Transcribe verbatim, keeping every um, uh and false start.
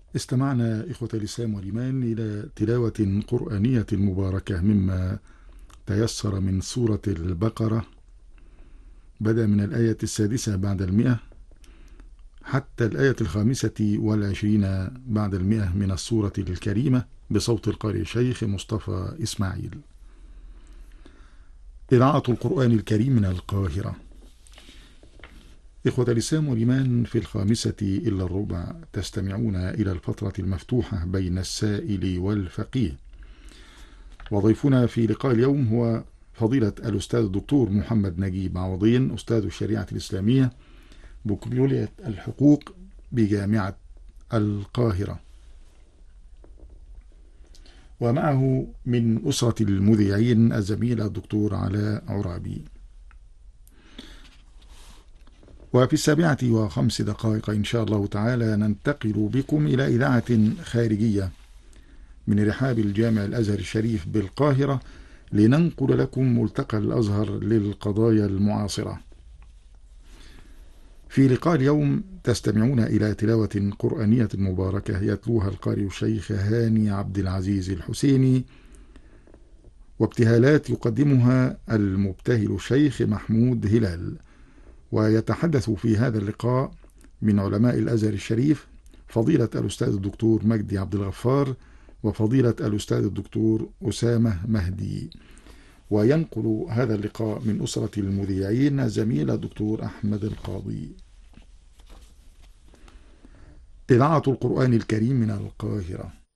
استمعنا إخوة الإسلام والإيمان إلى تلاوة قرآنية مباركة مما تيسر من سورة البقرة، بدأ من الآية السادسة بعد المئة حتى الآية الخامسة والعشرين بعد المئة من السورة الكريمة بصوت القارئ الشيخ مصطفى إسماعيل. إذاعة القرآن الكريم من القاهرة. إخوة الإسلام والإيمان، في الخامسة إلا الربع تستمعون إلى الفترة المفتوحة بين السائل والفقيه، وضيفنا في لقاء اليوم هو فضيلة الأستاذ الدكتور محمد نجيب عوضين، أستاذ الشريعة الإسلامية بكلية الحقوق بجامعة القاهرة، ومعه من أسرة المذيعين الزميل الدكتور علاء عرابي. وفي السابعة وخمس دقائق إن شاء الله تعالى ننتقل بكم إلى إذاعة خارجية من رحاب الجامع الأزهر الشريف بالقاهرة لننقل لكم ملتقى الأزهر للقضايا المعاصرة. في لقاء اليوم تستمعون إلى تلاوة قرآنية مباركة يتلوها القارئ الشيخ هاني عبد العزيز الحسيني، وابتهالات يقدمها المبتهل الشيخ محمود هلال. ويتحدث في هذا اللقاء من علماء الأزهر الشريف فضيلة الأستاذ الدكتور مجدي عبد الغفار وفضيلة الأستاذ الدكتور أسامة مهدي. وينقل هذا اللقاء من أسرة المذيعين الزميل الدكتور أحمد القاضي. إذاعة القرآن الكريم من القاهرة.